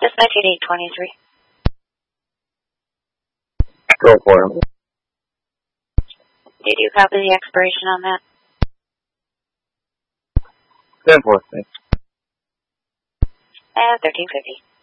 Just 19.823. Go for it. Did you copy the expiration on that? 10-4, thanks. 13.50.